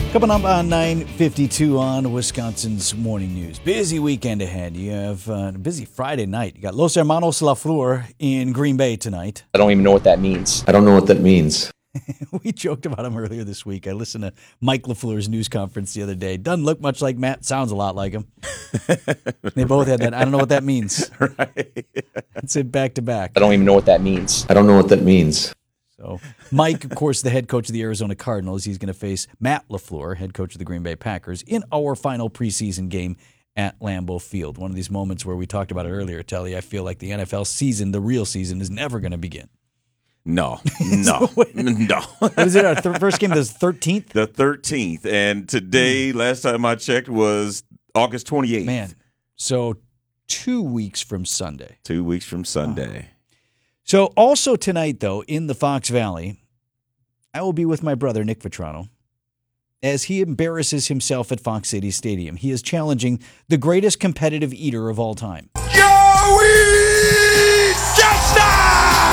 Coming up on 9:52 on Wisconsin's Morning News. Busy weekend ahead. You have a busy Friday night. You got Los Hermanos La Flor in Green Bay tonight. I don't even know what that means. I don't know what that means. We joked about him earlier this week. I listened to Mike LaFleur's news conference the other day. Doesn't look much like Matt. Sounds a lot like him. They both had that. I don't know what that means. Right. It's it back to back. I don't even know what that means. I don't know what that means. So Mike, of course, the head coach of the Arizona Cardinals. He's going to face Matt LaFleur, head coach of the Green Bay Packers, in our final preseason game at Lambeau Field. One of these moments where we talked about it earlier, Telly. I feel like the NFL season, the real season, is never going to begin. No. What is it? Our first game is 13th? The 13th. And today, last time I checked, was August 28th. Man, so 2 weeks from Sunday. 2 weeks from Sunday. So also tonight, though, in the Fox Valley, I will be with my brother, Nick Vetrano, as he embarrasses himself at Fox City Stadium. He is challenging the greatest competitive eater of all time. Joey Chestnut!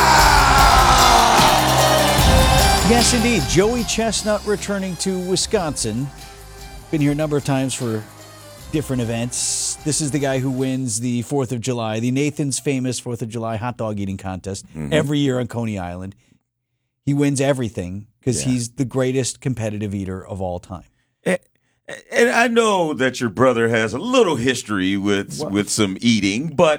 Yes, indeed. Joey Chestnut returning to Wisconsin. Been here a number of times for different events. This is the guy who wins the 4th of July, the Nathan's famous 4th of July hot dog eating contest every year on Coney Island. He wins everything because he's the greatest competitive eater of all time. And I know that your brother has a little history with some eating, but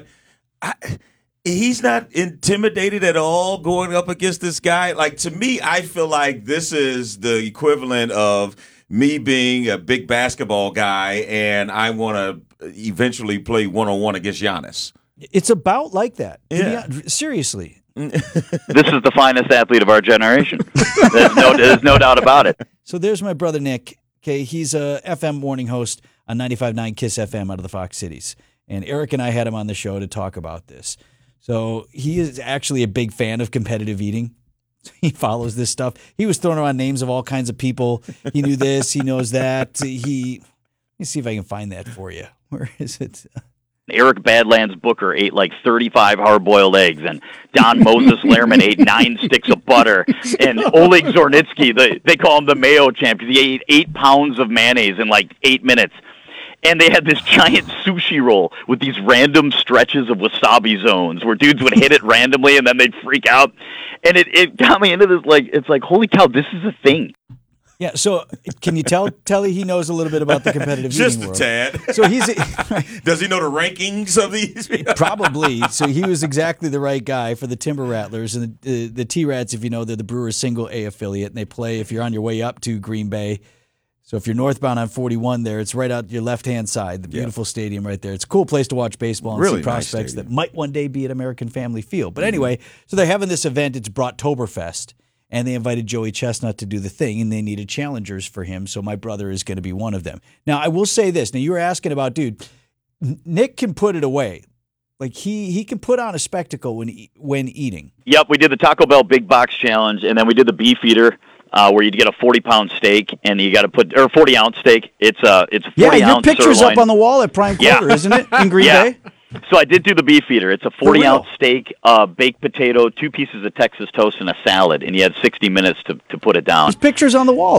he's not intimidated at all going up against this guy. Like, to me, I feel like this is the equivalent of me being a big basketball guy and I want to eventually play one-on-one against Giannis. It's about like that. Yeah. Seriously. This is the finest athlete of our generation. There's no doubt about it. So there's my brother Nick. Okay, he's a FM morning host on 95.9 KISS FM out of the Fox Cities. And Eric and I had him on the show to talk about this. So he is actually a big fan of competitive eating. He follows this stuff. He was throwing around names of all kinds of people. He knew this. He knows that. Let me see if I can find that for you. Where is it? Eric Badlands Booker ate like 35 hard-boiled eggs, and Don Moses Lehrman ate 9 sticks of butter, and Oleg Zornitsky, they call him the Mayo champ, because he ate 8 pounds of mayonnaise in like 8 minutes. And they had this giant sushi roll with these random stretches of wasabi zones where dudes would hit it randomly and then they'd freak out. And it got me into this, like, it's like, holy cow, this is a thing. Yeah, so can you tell Telly he knows a little bit about the competitive Just eating world? Just a tad. So he's Does he know the rankings of these? Probably. So he was exactly the right guy for the Timber Rattlers. And the T-Rats, if you know, they're the Brewers single A affiliate, and they play if you're on your way up to Green Bay. So if you're northbound on 41 there, it's right out your left-hand side, the beautiful stadium right there. It's a cool place to watch baseball and Really see prospects nice that might one day be at American Family Field. But anyway, so they're having this event. It's Broughtoberfest, and they invited Joey Chestnut to do the thing, and they needed challengers for him, so my brother is going to be one of them. Now, I will say this. Now, you were asking about, dude, Nick can put it away. Like, he can put on a spectacle when eating. Yep, we did the Taco Bell Big Box Challenge, and then we did the Beef Eater, where you'd get a 40-pound steak, and you got to put, or 40-ounce steak. It's a 40-ounce Yeah, your picture's sirloin. up on the wall at Prime Quarter, isn't it, in Green Bay? So I did do the Beef Eater. It's a 40-ounce steak, baked potato, 2 pieces of Texas toast, and a salad, and you had 60 minutes to put it down. His picture's on the wall.